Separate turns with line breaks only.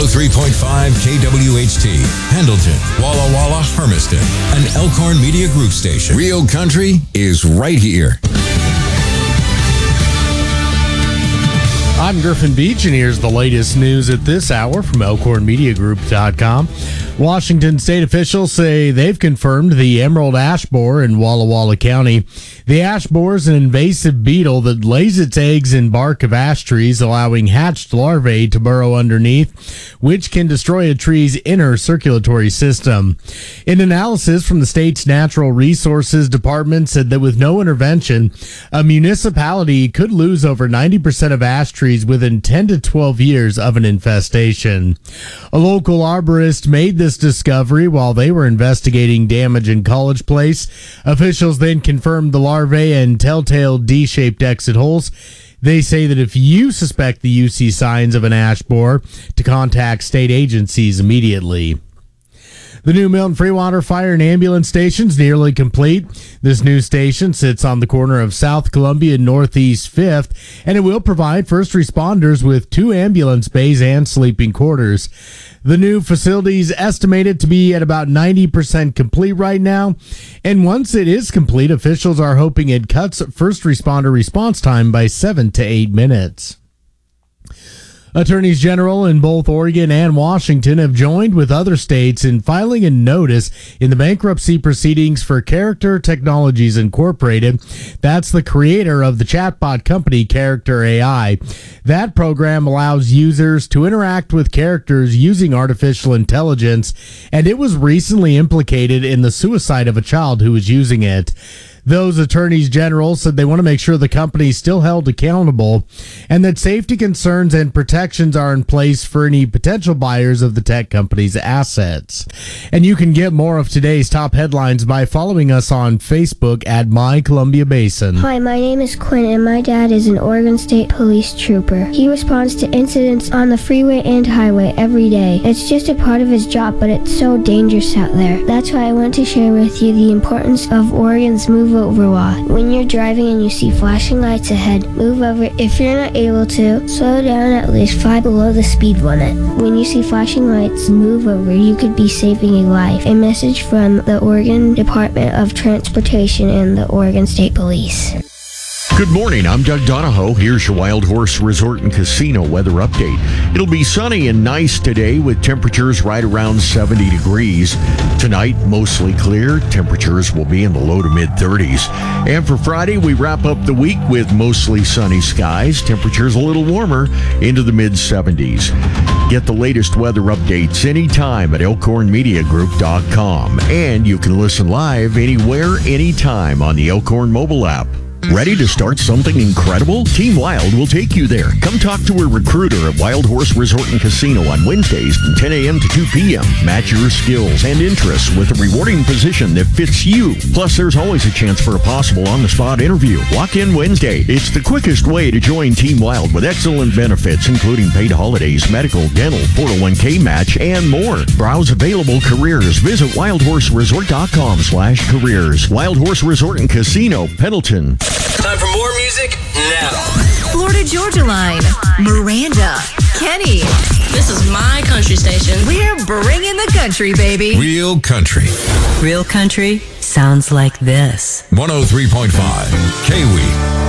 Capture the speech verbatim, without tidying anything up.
oh three point five K W H T, Pendleton, Walla Walla, Hermiston, an Elkhorn Media Group station. Real country is right here.
I'm Griffin Beach, and here's the latest news at this hour from Elkhorn Media Group dot com. Washington state officials say they've confirmed the emerald ash borer in Walla Walla County. The ash borer is an invasive beetle that lays its eggs in bark of ash trees, allowing hatched larvae to burrow underneath, which can destroy a tree's inner circulatory system. An analysis from the state's Natural Resources Department said that with no intervention, a municipality could lose over ninety percent of ash trees within ten to twelve years of an infestation. A local arborist made this discovery while they were investigating damage in College Place. Officials then confirmed the larvae and telltale D-shaped exit holes. They say that if you suspect that you see signs of an ash borer, to contact state agencies immediately. The new Milton Freewater Fire and Ambulance station is nearly complete. This new station sits on the corner of South Columbia and Northeast fifth, and it will provide first responders with two ambulance bays and sleeping quarters. The new facility is estimated to be at about ninety percent complete right now, and once it is complete, officials are hoping it cuts first responder response time by seven to eight minutes. Attorneys General in both Oregon and Washington have joined with other states in filing a notice in the bankruptcy proceedings for Character Technologies Incorporated. That's the creator of the chatbot company Character A I. That program allows users to interact with characters using artificial intelligence, and it was recently implicated in the suicide of a child who was using it. Those attorneys general said they want to make sure the company is still held accountable and that safety concerns and protections are in place for any potential buyers of the tech company's assets. And you can get more of today's top headlines by following us on Facebook at My Columbia Basin.
Hi, my name is Quinn, and my dad is an Oregon State Police trooper. He responds to incidents on the freeway and highway every day. It's just a part of his job, but it's so dangerous out there. That's why I want to share with you the importance of Oregon's Move Over law. When you're driving and you see flashing lights ahead, move over. If you're not able to, slow down at least five below the speed limit. When you see flashing lights, move over. You could be saving a life. A message from the Oregon Department of Transportation and the Oregon State Police.
Good morning, I'm Doug Donahoe. Here's your Wild Horse Resort and Casino weather update. It'll be sunny and nice today with temperatures right around seventy degrees. Tonight, mostly clear. Temperatures will be in the low to mid thirties. And for Friday, we wrap up the week with mostly sunny skies. Temperatures a little warmer into the mid seventies. Get the latest weather updates anytime at Elkhorn Media Group dot com. And you can listen live anywhere, anytime on the Elkhorn mobile app. Ready to start something incredible? Team Wild will take you there. Come talk to a recruiter at Wild Horse Resort and Casino on Wednesdays from ten a.m. to two p.m. Match your skills and interests with a rewarding position that fits you. Plus, there's always a chance for a possible on-the-spot interview. Walk in Wednesday. It's the quickest way to join Team Wild with excellent benefits, including paid holidays, medical, dental, four oh one k match, and more. Browse available careers. Visit wild horse resort dot com slash careers. Wild Horse Resort and Casino, Pendleton.
Time for more music now.
Florida Georgia Line, Miranda, Kenny.
This is my country station.
We're bringing the country, baby.
Real country.
Real country sounds like this.
one oh three point five K W E.